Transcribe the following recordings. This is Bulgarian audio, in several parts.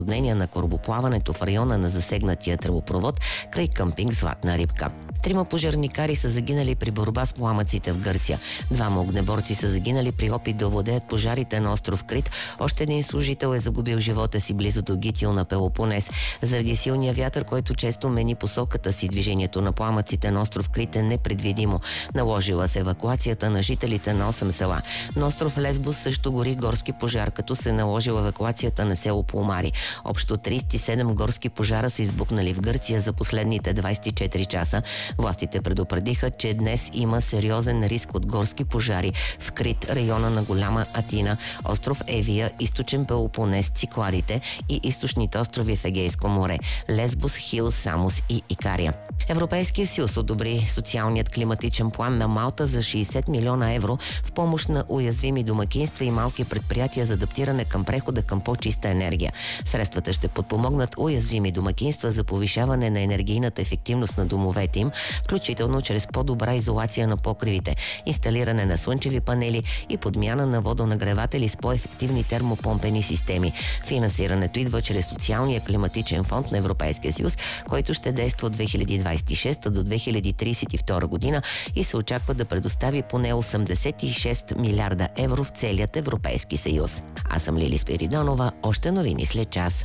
на корабоплаването в района на засегнатия тръбопровод край къмпинг Златна рибка. 3 пожарникари са загинали при борба с пламъците в Гърция. 2 огнеборци са загинали при опит да овладеят пожарите на остров Крит. Още един служител е загубил живота си близо до Гитил на Пелопонес. Заради силния вятър, който често мени посоката си, движението на пламъците на остров Крит е непредвидимо. Наложила се евакуацията на жителите на 8 села. На остров Лесбос също гори горски пожар, като се наложила евакуацията на село Пулмари. Общо 37 горски пожара са избухнали в Гърция за последните 24 часа. Властите предупредиха, че днес има сериозен риск от горски пожари в Крит, района на Голяма Атина, остров Евия, източен Пелопонес, Цикладите и източните острови в Егейско море, Лесбос, Хил, Самос и Икария. Европейския съюз одобри социалният климатичен план на Малта за 60 милиона евро в помощ на уязвими домакинства и малки предприятия за адаптиране към прехода към по-чиста енергия. Средствата ще подпомогнат уязвими домакинства за повишаване на енергийната ефективност на домовете им, включително чрез по-добра изолация на покривите, инсталиране на слънчеви панели и подмяна на водонагреватели с по-ефективни термопомпени системи. Финансирането идва чрез социалния климатичен фонд на Европейския съюз, който ще действа от 2026 до 2032 година и се очаква да предостави поне 86 милиарда евро в целият Европейски съюз. Аз съм Лили Спиридонова. Още новини след час.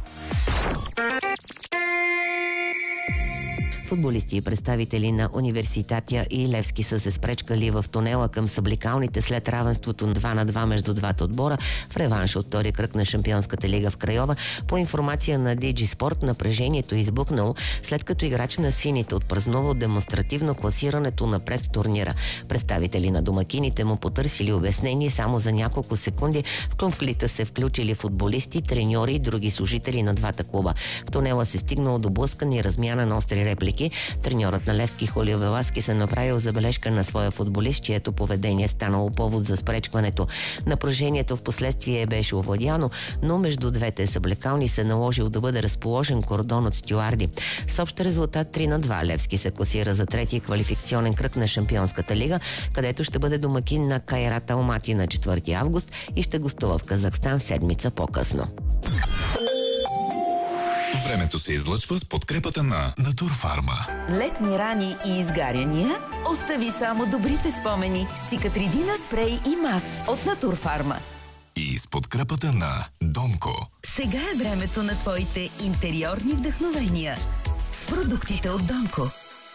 Футболисти и представители на Университатия и Левски са се спречкали в тунела към Събликалните след равенството 2-2 между двата отбора в реванш от втори кръг на Шампионската лига в Крайова. По информация на DG Sport, напрежението е избухнало след като играч на сините отпразнувал демонстративно класирането напред в турнира. Представители на домакините му потърсили обяснение само за няколко секунди. В конфликта се включили футболисти, треньори и други служители на двата клуба. В тунела се стигнало до блъскане и размяна на остри реплики. Треньорът на Левски Холио Веласки се направил забележка на своя футболист, чието поведение станало повод за спречкването. Напрежението в последствие беше овладяно, но между двете съблекални се наложил да бъде разположен кордон от стюарди. С общ резултат 3-2 Левски се класира за трети квалификационен кръг на Шампионската лига, където ще бъде домакин на Кайрат Алмати на 4 август и ще гостува в Казахстан седмица по-късно. Времето се излъчва с подкрепата на Натурфарма. Летни рани и изгаряния? Остави само добрите спомени с Цикатридина спрей и мас от Натурфарма. И с подкрепата на Донко. Сега е времето на твоите интериорни вдъхновения с продуктите от Донко.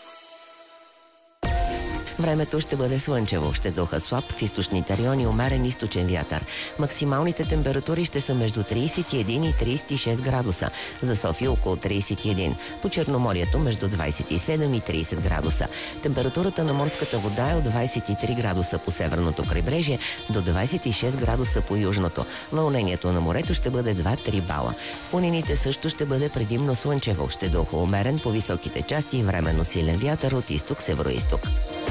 Времето ще бъде слънчево, ще духа слаб в източните райони умерен източен вятър. Максималните температури ще са между 31 и 36 градуса. За София около 31. По Черноморието между 27 и 30 градуса. Температурата на морската вода е от 23 градуса по северното крайбрежие до 26 градуса по южното. Вълнението на морето ще бъде 2-3 бала. В планините също ще бъде предимно слънчево, ще духа умерен по високите части и временно силен вятър от изток-североизток.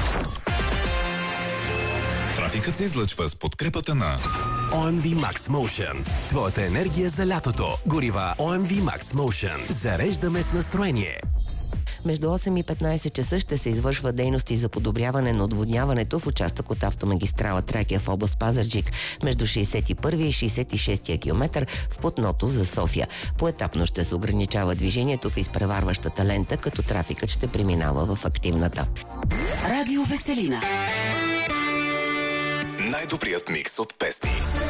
Трафикът се излъчва с подкрепата на OMV Max Motion. Твоята енергия за лятото. Горива OMV Max Motion. Зареждаме с настроение. Между 8 и 15 часа ще се извършва дейности за подобряване на отводняването в участък от автомагистрала Тракия в област Пазарджик между 61 и 66 км в платното за София. Поетапно ще се ограничава движението в изпреварващата лента, като трафикът ще преминава в активната. Радио Веселина. най-добрият микс от песни.